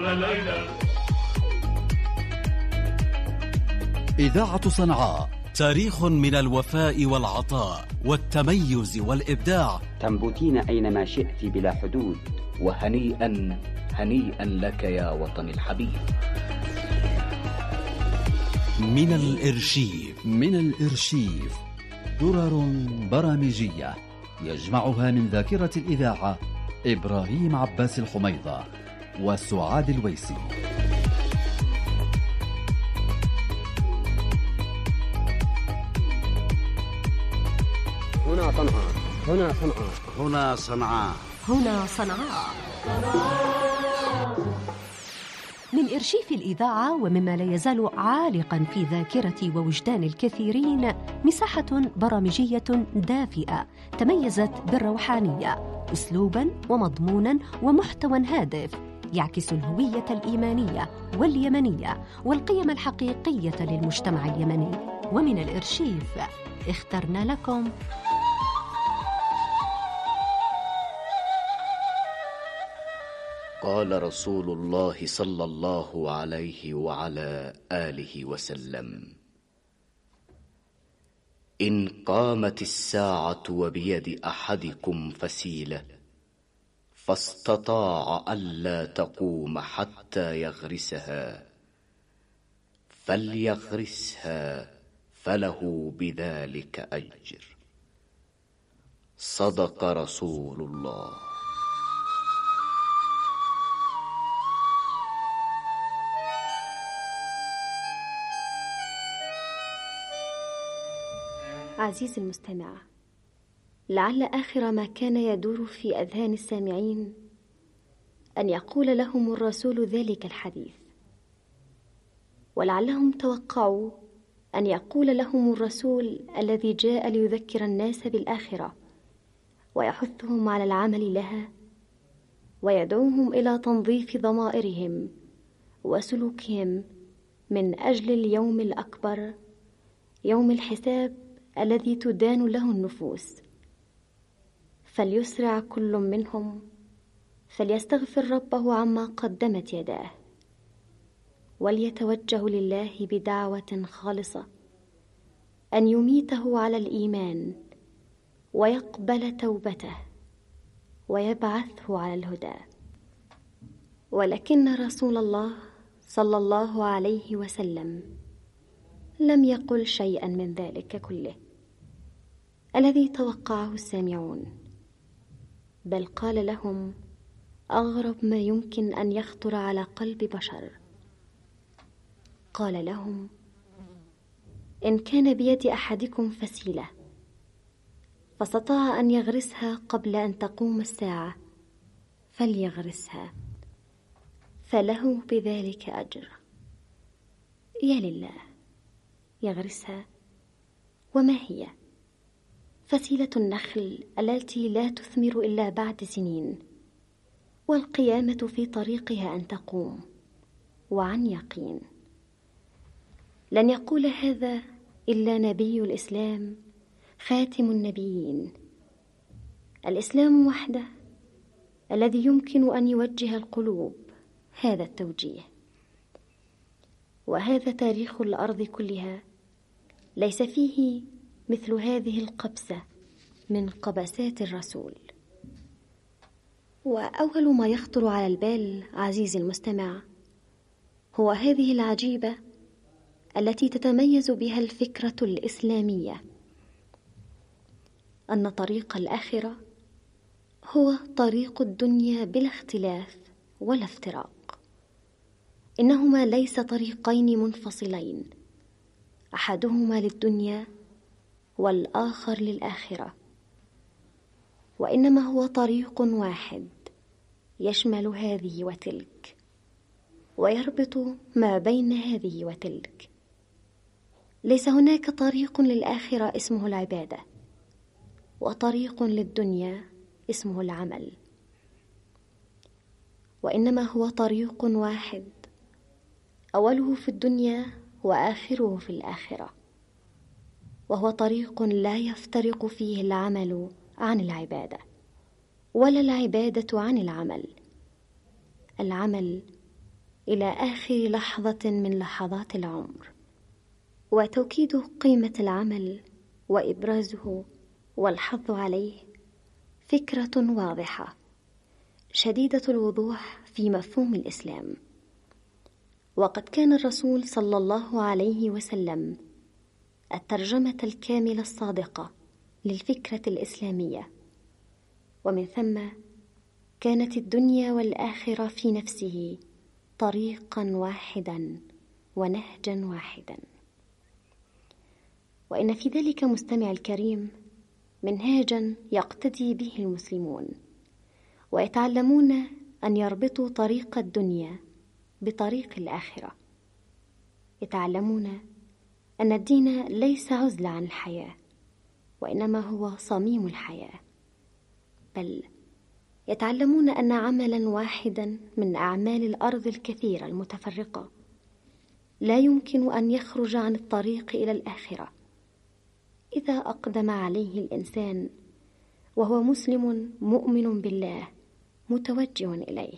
إذاعة صنعاء، تاريخ من الوفاء والعطاء والتميز والإبداع. تنبتين أينما شئت بلا حدود. وهنيئا هنيئا لك يا وطن الحبيب. من الإرشيف درر برامجية يجمعها من ذاكرة الإذاعة إبراهيم عباس الحميضة وسعاد الويسي. هنا صنعاء، هنا صنعاء، هنا صنعاء، هنا صنعاء. من إرشيف الإذاعة ومما لا يزال عالقاً في ذاكرة ووجدان الكثيرين مساحة برامجية دافئة تميزت بالروحانية، أسلوباً ومضموناً ومحتوى هادف يعكس الهوية الإيمانية واليمنية والقيم الحقيقية للمجتمع اليمني. ومن الإرشيف اخترنا لكم قال رسول الله صلى الله عليه وعلى آله وسلم: إن قامت الساعة وبيد أحدكم فسيلة فاستطاع ألا تقوم حتى يغرسها فليغرسها فله بذلك أجر. صدق رسول الله. عزيزي المستمع، لعل آخر ما كان يدور في أذهان السامعين أن يقول لهم الرسول ذلك الحديث، ولعلهم توقعوا أن يقول لهم الرسول الذي جاء ليذكر الناس بالآخرة ويحثهم على العمل لها ويدعوهم إلى تنظيف ضمائرهم وسلوكهم من أجل اليوم الأكبر، يوم الحساب الذي تدان له النفوس. فليسرع كل منهم فليستغفر ربه عما قدمت يداه، وليتوجه لله بدعوة خالصة أن يميته على الإيمان ويقبل توبته ويبعثه على الهدى. ولكن رسول الله صلى الله عليه وسلم لم يقل شيئا من ذلك كله الذي توقعه السامعون، بل قال لهم أغرب ما يمكن أن يخطر على قلب بشر. قال لهم: إن كان بيد أحدكم فسيلة فاستطاع أن يغرسها قبل أن تقوم الساعة فليغرسها فله بذلك أجر. يا لله، يغرسها. وما هي؟ فسيلة النخل التي لا تثمر إلا بعد سنين، والقيامة في طريقها أن تقوم وعن يقين. لن يقول هذا إلا نبي الإسلام خاتم النبيين. الإسلام وحده الذي يمكن أن يوجه القلوب هذا التوجيه. وهذا تاريخ الأرض كلها ليس فيه مثل هذه القبسة من قبسات الرسول. وأول ما يخطر على البال عزيزي المستمع هو هذه العجيبة التي تتميز بها الفكرة الإسلامية، أن طريق الآخرة هو طريق الدنيا بلا اختلاف ولا افتراق. إنهما ليس طريقين منفصلين، أحدهما للدنيا والآخر للآخرة، وإنما هو طريق واحد يشمل هذه وتلك ويربط ما بين هذه وتلك. ليس هناك طريق للآخرة اسمه العبادة، وطريق للدنيا اسمه العمل، وإنما هو طريق واحد أوله في الدنيا وآخره في الآخرة، وهو طريق لا يفترق فيه العمل عن العبادة ولا العبادة عن العمل. العمل إلى آخر لحظة من لحظات العمر، وتوكيد قيمة العمل وإبرازه والحث عليه فكرة واضحة شديدة الوضوح في مفهوم الإسلام. وقد كان الرسول صلى الله عليه وسلم الترجمة الكاملة الصادقة للفكرة الإسلامية، ومن ثم كانت الدنيا والآخرة في نفسه طريقا واحدا ونهجا واحدا. وإن في ذلك مستمع الكريم منهاجا يقتدي به المسلمون، ويتعلمون أن يربطوا طريق الدنيا بطريق الآخرة. يتعلمون أن الدين ليس عزلة عن الحياة، وإنما هو صميم الحياة، بل يتعلمون أن عملا واحدا من أعمال الأرض الكثيرة المتفرقة لا يمكن أن يخرج عن الطريق إلى الآخرة إذا أقدم عليه الإنسان وهو مسلم مؤمن بالله متوجه إليه.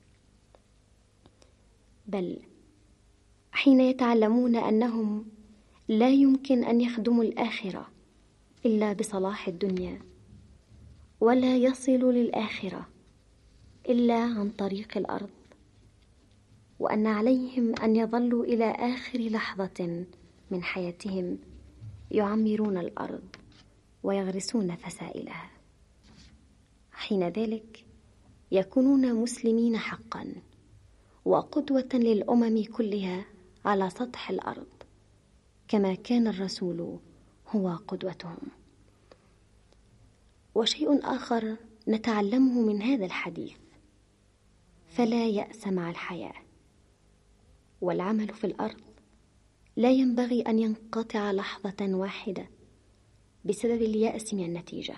بل حين يتعلمون أنهم لا يمكن أن يخدموا الآخرة إلا بصلاح الدنيا، ولا يصلوا للآخرة إلا عن طريق الأرض، وأن عليهم أن يظلوا إلى آخر لحظة من حياتهم يعمرون الأرض ويغرسون فسائلها، حين ذلك يكونون مسلمين حقا وقدوة للأمم كلها على سطح الأرض، كما كان الرسول هو قدوتهم. وشيء آخر نتعلمه من هذا الحديث: فلا يأس مع الحياة، والعمل في الأرض لا ينبغي أن ينقطع لحظة واحدة بسبب اليأس من النتيجة.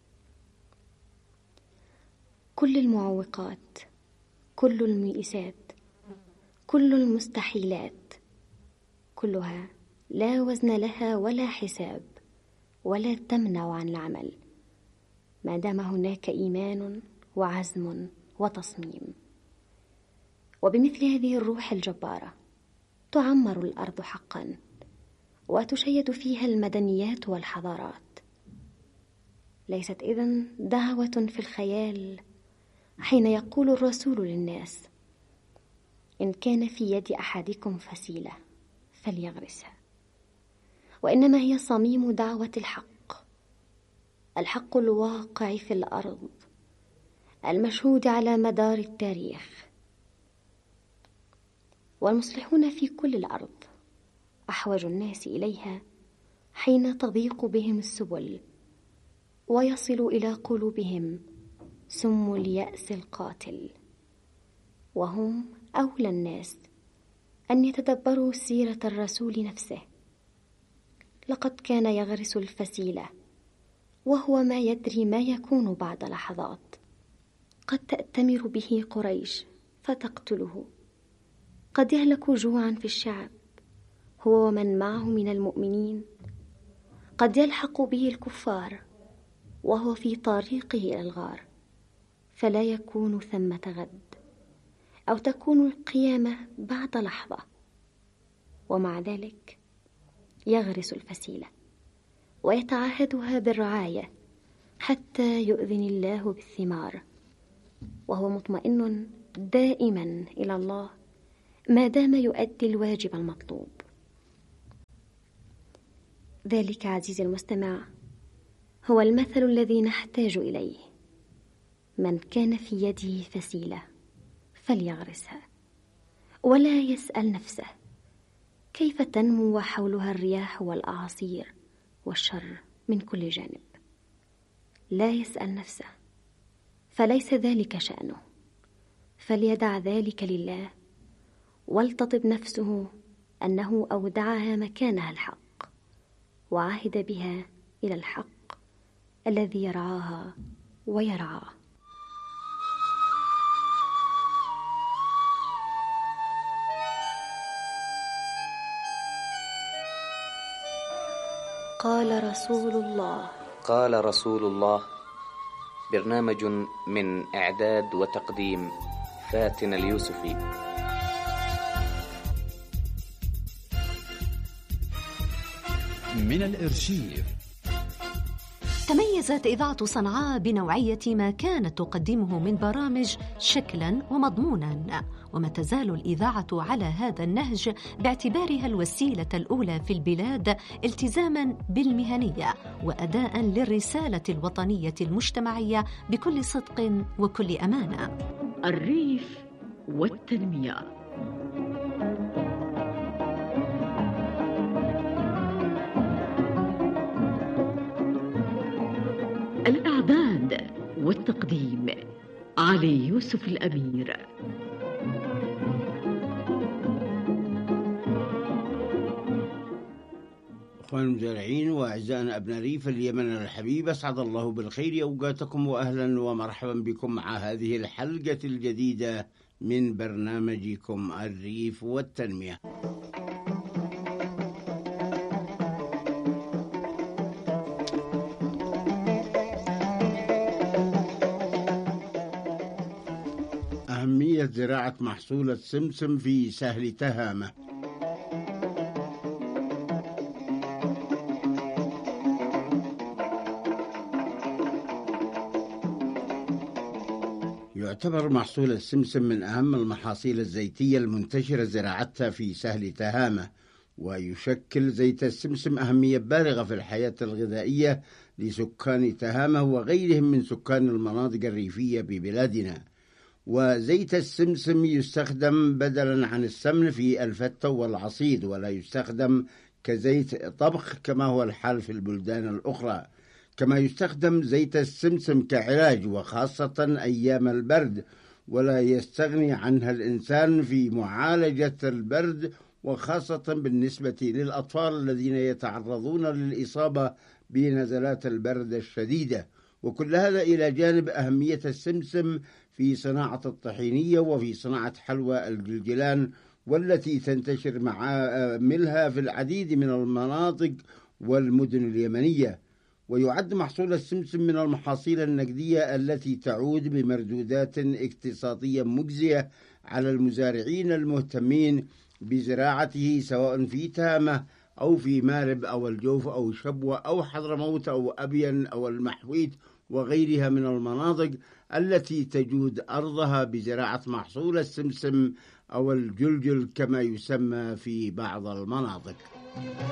كل المعوقات، كل الميئسات، كل المستحيلات، كلها لا وزن لها ولا حساب، ولا تمنع عن العمل ما دام هناك إيمان وعزم وتصميم. وبمثل هذه الروح الجبارة تعمر الأرض حقا، وتشيد فيها المدنيات والحضارات. ليست إذن دعوة في الخيال حين يقول الرسول للناس: إن كان في يد أحدكم فسيلة فليغرسها، وإنما هي صميم دعوة الحق، الحق الواقع في الأرض المشهود على مدار التاريخ. والمصلحون في كل الأرض أحوج الناس إليها حين تضيق بهم السبل ويصل إلى قلوبهم سم اليأس القاتل، وهم أولى الناس أن يتدبروا سيرة الرسول نفسه. لقد كان يغرس الفسيلة وهو ما يدري ما يكون بعد لحظات. قد تأتمر به قريش فتقتله، قد يهلك جوعا في الشعب هو ومن معه من المؤمنين، قد يلحق به الكفار وهو في طريقه إلى الغار، فلا يكون ثمة غد، أو تكون القيامة بعد لحظة. ومع ذلك يغرس الفسيلة ويتعهدها بالرعاية حتى يؤذن الله بالثمار، وهو مطمئن دائما إلى الله ما دام يؤدي الواجب المطلوب. ذلك عزيزي المستمع هو المثل الذي نحتاج إليه: من كان في يده فسيلة فليغرسها، ولا يسأل نفسه كيف تنمو وحولها الرياح والأعاصير والشر من كل جانب. لا يسأل نفسه، فليس ذلك شأنه، فليدع ذلك لله، ولتطب نفسه أنه أودعها مكانها الحق، وعهد بها إلى الحق الذي يرعاها ويرعاه. قال رسول الله برنامج من إعداد وتقديم فاتن اليوسفي. من الإرشيف. تميزت إذاعة صنعاء بنوعية ما كانت تقدمه من برامج شكلاً ومضموناً، وما تزال الإذاعة على هذا النهج باعتبارها الوسيلة الأولى في البلاد التزاماً بالمهنية وأداءً للرسالة الوطنية المجتمعية بكل صدق وكل أمانة. الريف والتنمية. الإعداد والتقديم علي يوسف الأمير. أخوان المزارعين وأعزائنا أبناء ريف اليمن الحبيب، أسعد الله بالخير أوقاتكم وأهلا ومرحبا بكم مع هذه الحلقة الجديدة من برنامجكم الريف والتنمية. أهمية زراعة محصول السمسم في سهل تهامة. يعتبر محصول السمسم من أهم المحاصيل الزيتية المنتشرة زراعتها في سهل تهامة، ويشكل زيت السمسم أهمية بالغة في الحياة الغذائية لسكان تهامة وغيرهم من سكان المناطق الريفية ببلادنا. وزيت السمسم يستخدم بدلا عن السمن في الفتة والعصيد، ولا يستخدم كزيت طبخ كما هو الحال في البلدان الأخرى. كما يستخدم زيت السمسم كعلاج وخاصة أيام البرد، ولا يستغني عنها الإنسان في معالجة البرد، وخاصة بالنسبة للأطفال الذين يتعرضون للإصابة بنزلات البرد الشديدة. وكل هذا إلى جانب أهمية السمسم في صناعة الطحينية وفي صناعة حلوى الجلجلان، والتي تنتشر معاملها في العديد من المناطق والمدن اليمنية. ويعد محصول السمسم من المحاصيل النقدية التي تعود بمردودات اقتصادية مجزية على المزارعين المهتمين بزراعته، سواء في تهامة أو في مارب أو الجوف أو شبوة أو حضرموت أو أبين أو المحويت وغيرها من المناطق التي تجود أرضها بزراعة محصول السمسم أو الجلجل كما يسمى في بعض المناطق.